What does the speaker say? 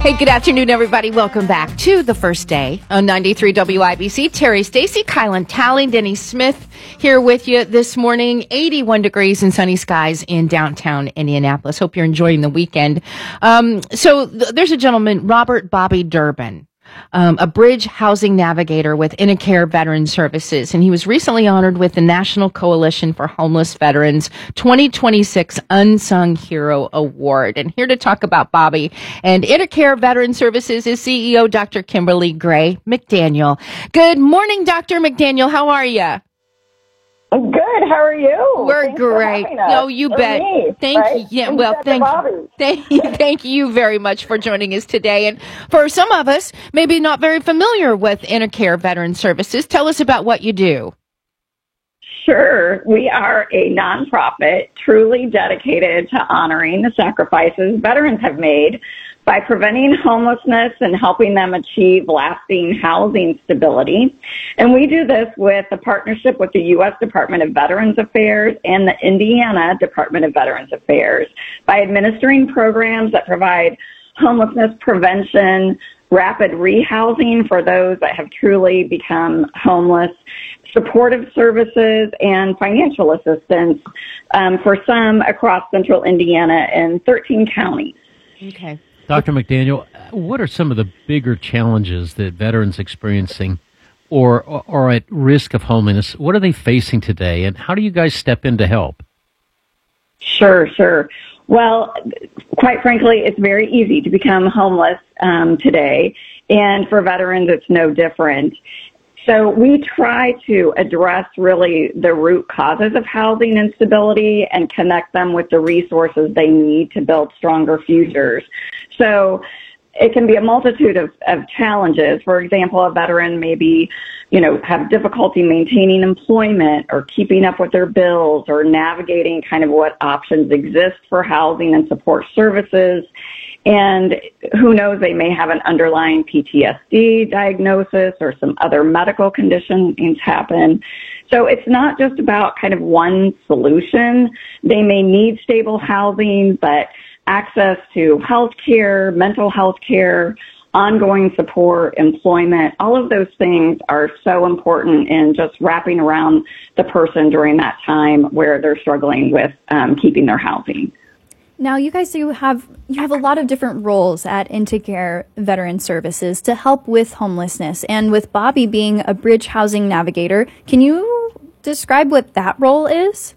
Hey, good afternoon, everybody. Welcome back to the first day on 93 WIBC. Terry Stacy, Kylan Talley, Denny Smith here with you this morning. 81 degrees and sunny skies in downtown Indianapolis. Hope you're enjoying the weekend. There's a gentleman, Robert Bobby Durbin, a bridge housing navigator with InnoCare Veteran Services, and he was recently honored with the National Coalition for Homeless Veterans 2026 Unsung Hero Award. And here to talk about Bobby and InnoCare Veteran Services is CEO Dr. Kimberly Gray McDaniel. Good morning, Dr. McDaniel. How are you? Good. How are you? We're Thanks great. No, you bet. Thank you. Yeah, well, thank you very much for joining us today. And for some of us, maybe not very familiar with InnoCare Veteran Services, tell us about what you do. Sure. We are a nonprofit truly dedicated to honoring the sacrifices veterans have made by preventing homelessness and helping them achieve lasting housing stability. And we do this with a partnership with the U.S. Department of Veterans Affairs and the Indiana Department of Veterans Affairs by administering programs that provide homelessness prevention, rapid rehousing for those that have truly become homeless, supportive services, and financial assistance for some across central Indiana and 13 counties. Okay. Dr. McDaniel, what are some of the bigger challenges that veterans experiencing or are at risk of homelessness? What are they facing today, and how do you guys step in to help? Sure. Well, quite frankly, it's very easy to become homeless today, and for veterans, it's no different. So we try to address really the root causes of housing instability and connect them with the resources they need to build stronger futures. So it can be a multitude of challenges. For example, a veteran maybe, have difficulty maintaining employment or keeping up with their bills or navigating kind of what options exist for housing and support services. And who knows, they may have an underlying PTSD diagnosis or some other medical conditions happen. So it's not just about kind of one solution. They may need stable housing, but access to health care, mental health care, ongoing support, employment, all of those things are so important in just wrapping around the person during that time where they're struggling with keeping their housing. Now, you guys have a lot of different roles at InnoCare Veteran Services to help with homelessness. And with Bobby being a bridge housing navigator, can you describe what that role is?